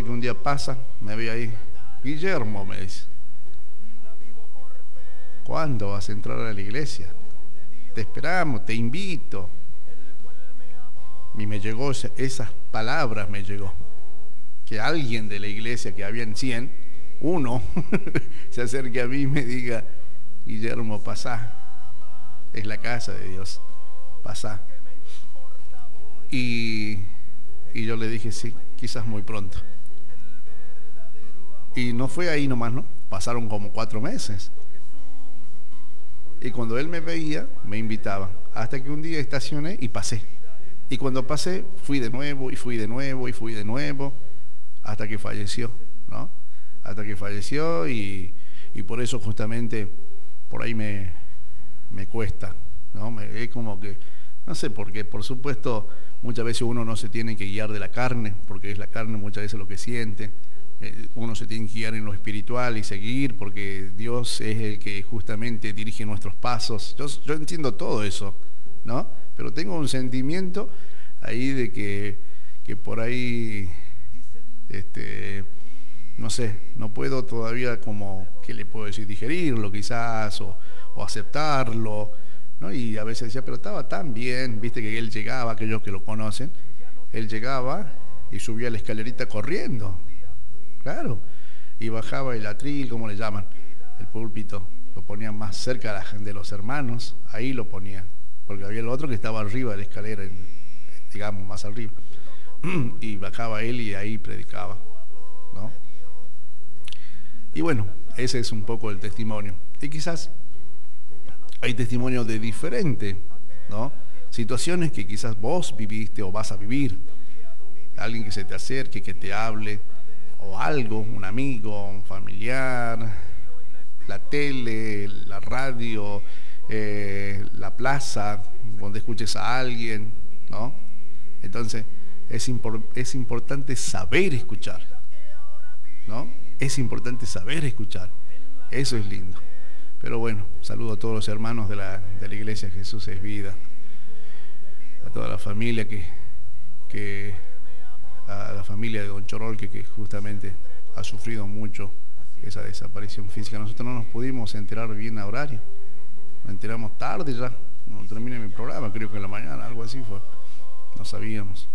recuerdo que un día pasa, me ve ahí, Guillermo, me dice, ¿cuándo vas a entrar a la iglesia? Te esperamos, te invito. Y me llegó esas palabras, me llegó. Que alguien de la iglesia, que habían 100, uno se acerque a mí y me diga, Guillermo, pasá, es la casa de Dios, pasá. Y yo le dije, sí, quizás muy pronto. Y no fue ahí nomás, ¿no? Pasaron como 4 meses. Y cuando él me veía, me invitaba. Hasta que un día estacioné y pasé. Y cuando pasé, fui de nuevo, y fui de nuevo, y fui de nuevo, hasta que falleció, ¿no? Hasta que falleció y por eso justamente por ahí me cuesta, ¿no? Es como que, no sé, porque por supuesto muchas veces uno no se tiene que guiar de la carne, porque es la carne muchas veces lo que siente. Uno se tiene que guiar en lo espiritual y seguir, porque Dios es el que justamente dirige nuestros pasos. Yo entiendo todo eso, ¿no? Pero tengo un sentimiento ahí de que por ahí, no sé, no puedo todavía como, ¿qué le puedo decir? Digerirlo quizás, o aceptarlo, ¿no? Y a veces decía, pero estaba tan bien, viste que él llegaba, aquellos que lo conocen, él llegaba y subía la escalerita corriendo, claro, y bajaba el atril, ¿cómo le llaman? El púlpito, lo ponían más cerca de los hermanos, ahí lo ponían, porque había el otro que estaba arriba de la escalera, digamos, más arriba, y bajaba él y ahí predicaba, ¿no? Y bueno, ese es un poco el testimonio. Y quizás hay testimonios de diferente, ¿no? Situaciones que quizás vos viviste o vas a vivir. Alguien que se te acerque, que te hable, o algo, un amigo, un familiar, la tele, la radio, la plaza, donde escuches a alguien, ¿no? Entonces, es importante saber escuchar, ¿no? Es importante saber escuchar. Eso es lindo. Pero bueno, saludo a todos los hermanos de la iglesia Jesús es Vida, a toda la familia a la familia de Don Chorol que justamente ha sufrido mucho esa desaparición física. Nosotros no nos pudimos enterar bien a horario, nos enteramos tarde ya, cuando terminé mi programa, creo que en la mañana, algo así fue, no sabíamos.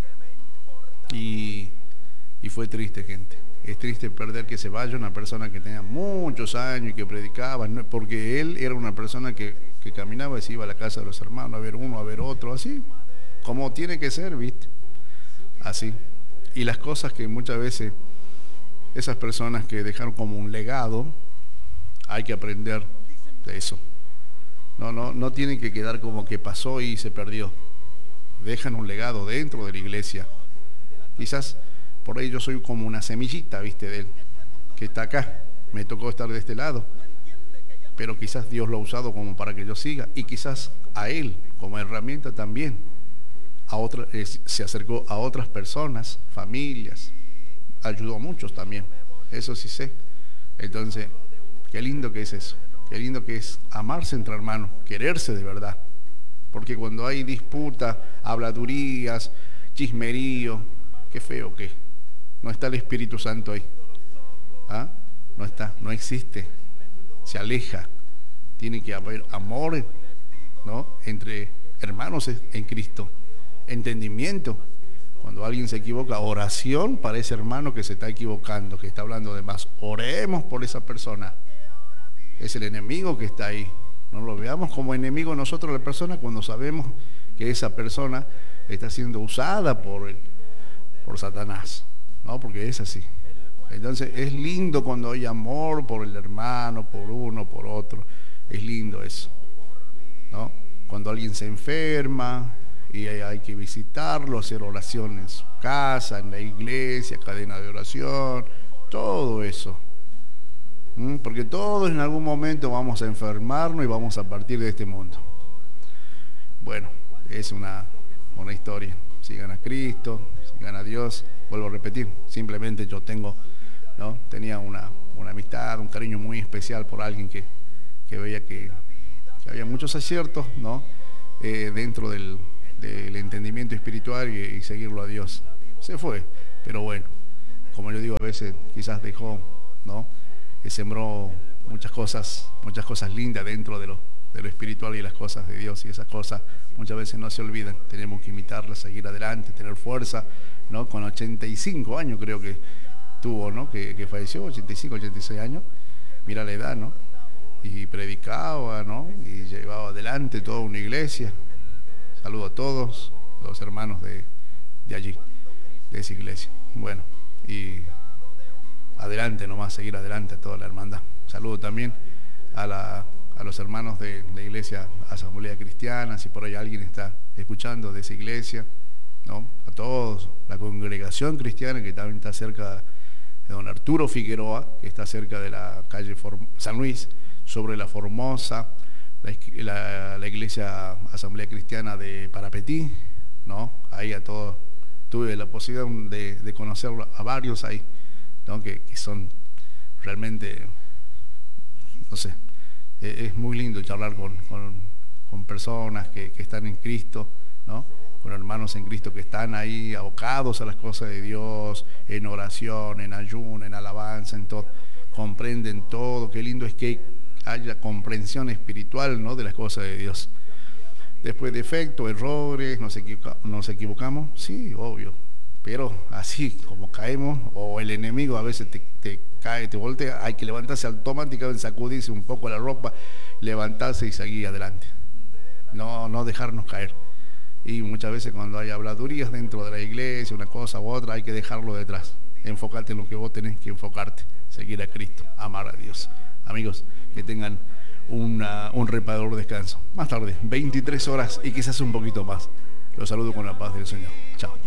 Y fue triste, gente. Es triste perder que se vaya una persona que tenía muchos años y que predicaba, porque él era una persona que caminaba y se iba a la casa de los hermanos a ver uno, a ver otro, así, como tiene que ser, ¿viste? Así. Y las cosas que muchas veces esas personas que dejaron como un legado, hay que aprender de eso. No tiene que quedar como que pasó y se perdió. Dejan un legado dentro de la iglesia. Quizás por ahí yo soy como una semillita, ¿viste? De él, que está acá. Me tocó estar de este lado. Pero quizás Dios lo ha usado como para que yo siga. Y quizás a él, como herramienta también, se acercó a otras personas, familias. Ayudó a muchos también. Eso sí sé. Entonces, qué lindo que es eso. Qué lindo que es amarse entre hermanos, quererse de verdad. Porque cuando hay disputa, habladurías, chismerío, qué feo que no está el Espíritu Santo ahí. ¿Ah? No está, no existe. Se aleja. Tiene que haber amor, ¿no? Entre hermanos en Cristo. Entendimiento. Cuando alguien se equivoca, oración para ese hermano que se está equivocando, que está hablando de más. Oremos por esa persona. Es el enemigo que está ahí. No lo veamos como enemigo nosotros, la persona, cuando sabemos que esa persona está siendo usada por Satanás, ¿no? Porque es así. Entonces es lindo cuando hay amor por el hermano, por uno, por otro. Es lindo eso, ¿no? Cuando alguien se enferma y hay que visitarlo, hacer oración en su casa, en la iglesia, cadena de oración, todo eso. Porque todos en algún momento vamos a enfermarnos y vamos a partir de este mundo. Bueno, es una historia. Sigan a Cristo, sigan a Dios. Vuelvo a repetir, simplemente yo tenía una amistad, un cariño muy especial por alguien que veía que había muchos aciertos, ¿no? Dentro del entendimiento espiritual y seguirlo a Dios. Se fue, pero bueno, como yo digo, a veces quizás dejó, ¿no? Que sembró muchas cosas lindas dentro de lo espiritual y las cosas de Dios, y esas cosas muchas veces no se olvidan. Tenemos que imitarlas, seguir adelante, tener fuerza, ¿no? Con 85 años creo que tuvo, ¿no? Que falleció, 85, 86 años, mira la edad, ¿no? Y predicaba, ¿no? Y llevaba adelante toda una iglesia. Saludo a todos los hermanos de allí, de esa iglesia. Bueno, y adelante nomás, seguir adelante a toda la hermandad. Saludo también a los hermanos de la iglesia Asamblea Cristiana, si por ahí alguien está escuchando de esa iglesia, ¿no? A todos, la congregación cristiana que también está cerca de don Arturo Figueroa, que está cerca de la calle San Luis, sobre la Formosa, la iglesia Asamblea Cristiana de Parapetí, ¿no? Ahí a todos, tuve la posibilidad de conocer a varios ahí, ¿no? que son realmente, no sé, es muy lindo charlar con personas que están en Cristo, ¿no? Con hermanos en Cristo que están ahí abocados a las cosas de Dios, en oración, en ayuno, en alabanza, en todo, comprenden todo. Qué lindo es que haya comprensión espiritual, ¿no? De las cosas de Dios. Después defectos, errores, nos equivocamos, sí, obvio, pero así como caemos, o el enemigo a veces te cae, te voltea, hay que levantarse automáticamente, sacudirse un poco la ropa, levantarse y seguir adelante, no dejarnos caer. Y muchas veces cuando hay habladurías dentro de la iglesia, una cosa u otra, hay que dejarlo detrás, enfocarte en lo que vos tenés que enfocarte, seguir a Cristo, amar a Dios. Amigos, que tengan un reparador descanso. Más tarde, 23 horas y quizás un poquito más. Los saludo con la paz del Señor. Chao.